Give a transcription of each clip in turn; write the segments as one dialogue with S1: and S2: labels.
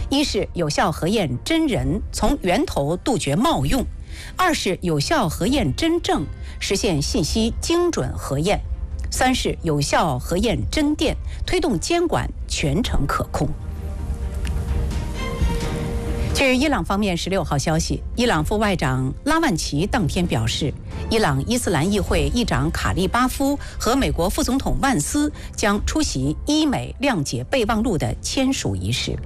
S1: 一是有效核验真人，从源头杜绝冒用；二是有效核验真正，实现信息精准核验；三是有效核验真电，推动监管全程可控。据伊朗方面16号消息，伊朗副外长拉万齐当天表示，伊朗伊斯兰议会议长卡利巴夫和美国副总统万斯将出席伊美谅解备忘录的签署仪式。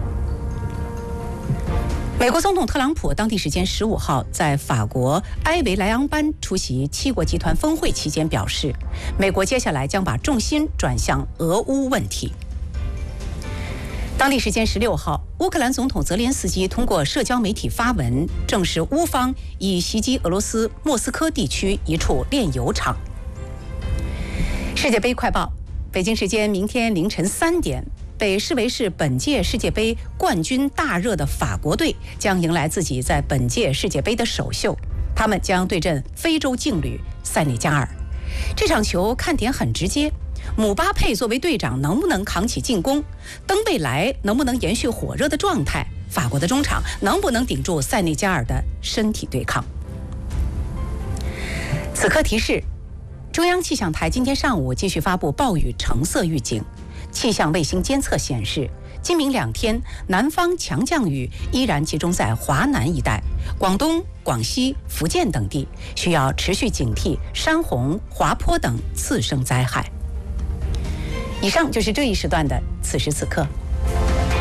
S1: 美国总统特朗普当地时间15号在法国埃维莱昂班出席7国集团峰会期间表示，美国接下来将把重心转向俄乌问题。当地时间16号，乌克兰总统泽连斯基通过社交媒体发文，证实乌方已袭击俄罗斯莫斯科地区一处炼油厂。世界杯快报：北京时间明天凌晨3点，被视为是本届世界杯冠军大热的法国队将迎来自己在本届世界杯的首秀，他们将对阵非洲劲旅塞内加尔。这场球看点很直接。姆巴佩作为队长能不能扛起进攻？登贝莱能不能延续火热的状态？法国的中场能不能顶住塞内加尔的身体对抗？此刻提示：中央气象台今天上午继续发布暴雨橙色预警。气象卫星监测显示，今明2天南方强降雨依然集中在华南一带，广东、广西、福建等地需要持续警惕山洪、滑坡等次生灾害。以上就是这一时段的此时此刻。